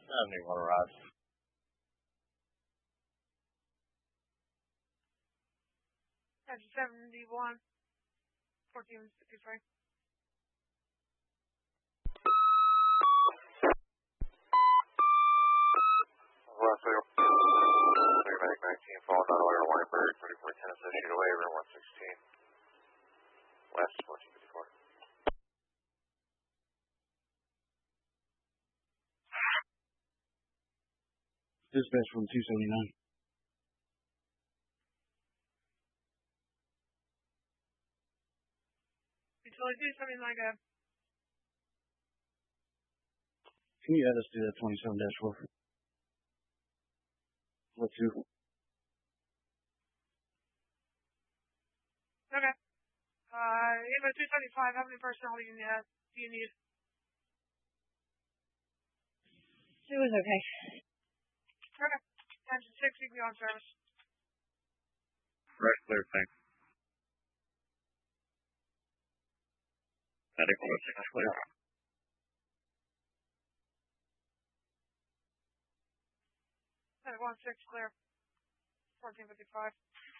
Anyone arrives. Engine 71, 1453. Left clear. Medic 19, falling out of Weinberg, 3410 associated away, room 116. West 1454. Dispatch from 279. Utility 279, Can you add us to that 27-4? What two? Okay. Eva 275, how many personnel do you need? It was okay. Okay. Engine 6, you can be on service. Right, clear, thanks. Medic 16 clear. Medic 16 clear. 1455.